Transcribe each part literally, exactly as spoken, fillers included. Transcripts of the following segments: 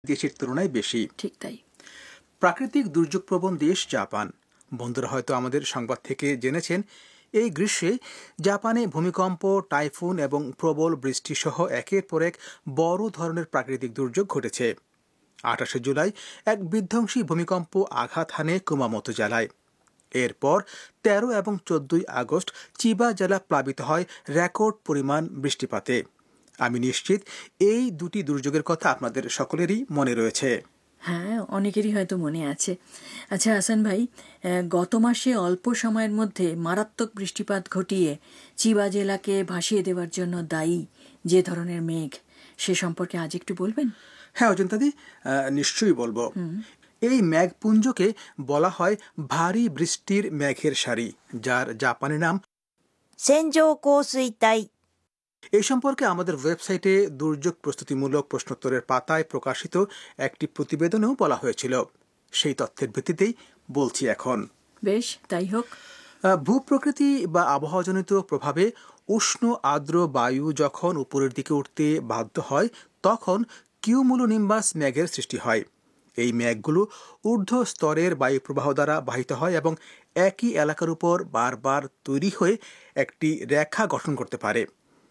দেশের তুলনায় বেশি। ঠিক তাই। প্রাকৃতিক দুর্যোগ প্রবণ দেশ জাপান। বন্ধুরা হয়তো আমাদের সংবাদ থেকে জেনেছেন এই গ্রীষ্মে জাপানে ভূমিকম্প, টাইফুন এবং প্রবল বৃষ্টি সহ একের পর এক বড় ধরনের প্রাকৃতিক দুর্যোগ ঘটেছে। আঠাশে জুলাই এক বিধ্বংসী ভূমিকম্প আঘাত হানে কুমামোতো জেলায়। এরপর তেরো এবং চোদ্দই আগস্ট চিবা জেলা প্লাবিত হয় রেকর্ড পরিমাণ বৃষ্টিপাতে। আমি নিশ্চিত এই দুটি দুর্যোগের কথা আপনাদের সকলেরই মনে রয়েছে। হ্যাঁ, অনেকেরই হয়তো মনে আছে। আচ্ছা হাসান ভাই, গত মাসে অল্প সময়ের মধ্যে মারাত্মক বৃষ্টিপাত ঘটিয়ে চিবা জেলাকে ভাসিয়ে দেওয়ার জন্য দায়ী যে ধরনের মেঘ, সে সম্পর্কে আজ একটু বলবেন? হ্যাঁ অজন্তাদি, নিশ্চয়ই বলবো। এই মেঘপুঞ্জকে বলা হয় ভারী বৃষ্টির মেঘের সারি, যার জাপানি নাম সেনজো কোসুইতাই। এই সম্পর্কে আমাদের ওয়েবসাইটে দুর্যোগ প্রস্তুতিমূলক প্রশ্নোত্তরের পাতায় প্রকাশিত একটি প্রতিবেদনেও বলা হয়েছিল। সেই তথ্যের ভিত্তিতেই বলছি এখন। বেশ, তাই হোক। ভূপ্রকৃতি বা আবহাওয়াজনিত প্রভাবে উষ্ণ আর্দ্র বায়ু যখন উপরের দিকে উঠতে বাধ্য হয়, তখন কিউমুলোনিম্বাস মেঘের সৃষ্টি হয়। এই মেঘগুলো ঊর্ধ্ব স্তরের বায়ুপ্রবাহ দ্বারা বাহিত হয় এবং একই এলাকার উপর বারবার তৈরি হয়ে একটি রেখা গঠন করতে পারে।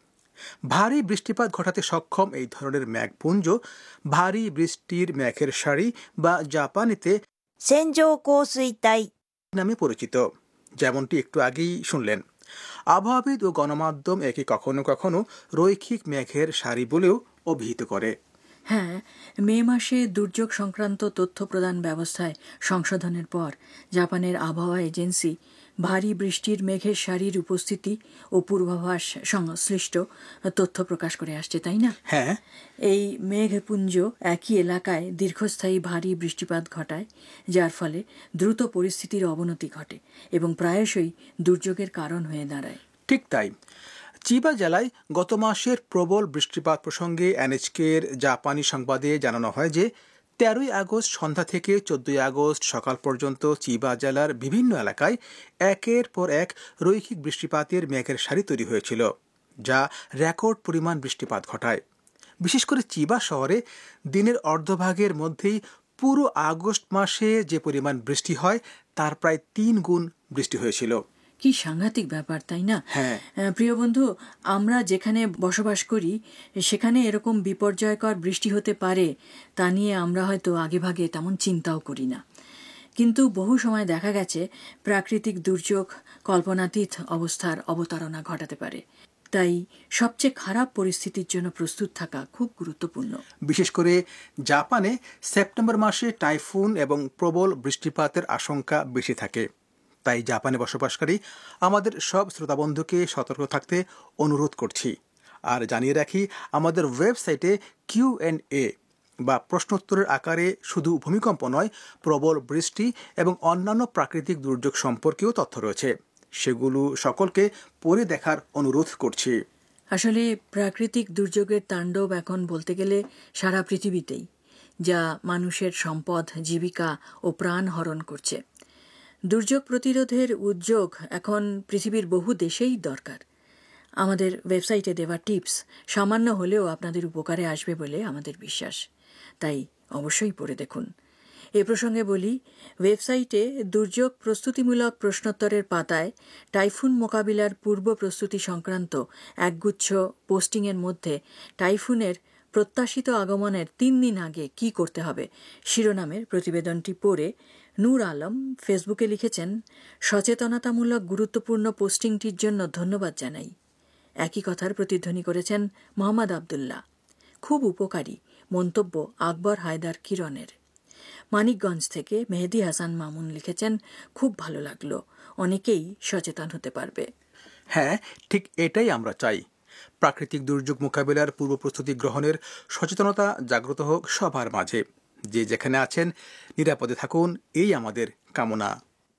ভারী বৃষ্টিপাত ঘটাতে সক্ষম এই ধরনের মেঘপুঞ্জ ভারী বৃষ্টির মেঘের সারি বা জাপানিতে সেনজো কোসুইতাই নামে পরিচিত, যেমনটি একটু আগেই শুনলেন। আবহাওয়াবিদ ও গণমাধ্যম একে কখনো কখনো রৈখিক মেঘের সারি বলেও অভিহিত করে। হ্যাঁ, মে মাসে দুর্যোগ সংক্রান্ত তথ্য প্রদান ব্যবস্থায় সংশোধনের পর জাপানের আবহাওয়া এজেন্সি ভারী বৃষ্টির মেঘের সারির উপস্থিতি ও পূর্বাভাস সংশ্লিষ্ট তথ্য প্রকাশ করে আসছে, তাই না? হ্যাঁ, এই মেঘপুঞ্জ একই এলাকায় দীর্ঘস্থায়ী ভারী বৃষ্টিপাত ঘটায়, যার ফলে দ্রুত পরিস্থিতির অবনতি ঘটে এবং প্রায়শই দুর্যোগের কারণ হয়ে দাঁড়ায়। ঠিক তাই। চিবা জেলায় গত মাসের প্রবল বৃষ্টিপাত প্রসঙ্গে এনএইচকের জাপানি সংবাদে জানানো হয় যে তেরোই আগস্ট সন্ধ্যা থেকে চোদ্দই আগস্ট সকাল পর্যন্ত চিবা জেলার বিভিন্ন এলাকায় একের পর এক রৈখিক বৃষ্টিপাতের মেঘের সারি তৈরি হয়েছিল, যা রেকর্ড পরিমাণ বৃষ্টিপাত ঘটায়। বিশেষ করে চিবা শহরে দিনের অর্ধভাগের মধ্যেই পুরো আগস্ট মাসে যে পরিমাণ বৃষ্টি হয় তার প্রায় তিন গুণ বৃষ্টি হয়েছিল। কি সাংঘাতিক ব্যাপার, তাই না? হ্যাঁ প্রিয় বন্ধু, আমরা যেখানে বসবাস করি সেখানে এরকম বিপর্যয়কর বৃষ্টি হতে পারে তা নিয়ে আমরা হয়তো আগেভাগে তেমন চিন্তাও করি না, কিন্তু বহু সময় দেখা গেছে প্রাকৃতিক দুর্যোগ কল্পনাতীত অবস্থার অবতারণা ঘটাতে পারে। তাই সবচেয়ে খারাপ পরিস্থিতির জন্য প্রস্তুত থাকা খুব গুরুত্বপূর্ণ। বিশেষ করে জাপানে সেপ্টেম্বর মাসে টাইফুন এবং প্রবল বৃষ্টিপাতের আশঙ্কা বেশি থাকে। তাই জাপানে বসবাসকারী আমাদের সব শ্রোতাবন্ধুকে সতর্ক থাকতে অনুরোধ করছি। আর জানিয়ে রাখি, আমাদের ওয়েবসাইটে কিউ অ্যান্ড এ বা প্রশ্নোত্তরের আকারে শুধু ভূমিকম্প নয়, প্রবল বৃষ্টি এবং অন্যান্য প্রাকৃতিক দুর্যোগ সম্পর্কেও তথ্য রয়েছে। সেগুলো সকলকে পড়ে দেখার অনুরোধ করছি। আসলে প্রাকৃতিক দুর্যোগের তাণ্ডব এখন বলতে গেলে সারা পৃথিবীতেই, যা মানুষের সম্পদ, জীবিকা ও প্রাণ হরণ করছে। দুর্যোগ প্রতিরোধের উদ্যোগ এখন পৃথিবীর বহু দেশেই দরকার। আমাদের ওয়েবসাইটে দেওয়া টিপস সামান্য হলেও আপনাদের উপকারে আসবে বলে আমাদের বিশ্বাস, তাই অবশ্যই পড়ে দেখুন। এ প্রসঙ্গে বলি, ওয়েবসাইটে দুর্যোগ প্রস্তুতিমূলক প্রশ্নোত্তরের পাতায় টাইফুন মোকাবিলার পূর্ব প্রস্তুতি সংক্রান্ত একগুচ্ছ পোস্টিংয়ের মধ্যে টাইফুনের প্রত্যাশিত আগমনের তিন দিন আগে কি করতে হবে শিরোনামের প্রতিবেদনটি পড়ে নূর আলম ফেসবুকে লিখেছেন, সচেতনতামূলক গুরুত্বপূর্ণ পোস্টিংটির জন্য ধন্যবাদ জানাই। একই কথার প্রতিধ্বনি করেছেন মোহাম্মদ আবদুল্লাহ। খুব উপকারী মন্তব্য আকবর হায়দার কিরণের। মানিকগঞ্জ থেকে মেহেদি হাসান মামুন লিখেছেন, খুব ভালো লাগলো, অনেকেই সচেতন হতে পারবে। হ্যাঁ, ঠিক এটাই আমরা চাই। প্রাকৃতিক দুর্যোগ মোকাবিলার পূর্ব প্রস্তুতি গ্রহণের সচেতনতা জাগ্রত হোক সবার মাঝে। যে যেখানে আছেন নিরাপদে থাকুন, এই আমাদের কামনা।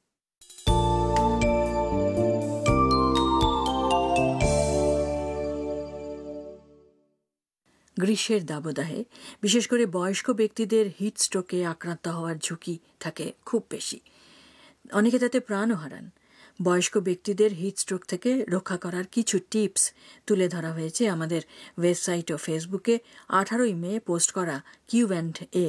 গ্রীষ্মের দাবদাহে বিশেষ করে বয়স্ক ব্যক্তিদের হিট স্ট্রোকে আক্রান্ত হওয়ার ঝুঁকি থাকে খুব বেশি। অনেকে তাতে প্রাণও হারান। বয়স্ক ব্যক্তিদের হিট স্ট্রোক থেকে রক্ষা করার কিছু টিপস তুলে ধরা হয়েছে আমাদের ওয়েবসাইট ও ফেসবুকে আঠারোই মে পোস্ট করা কিউ অ্যান্ড এ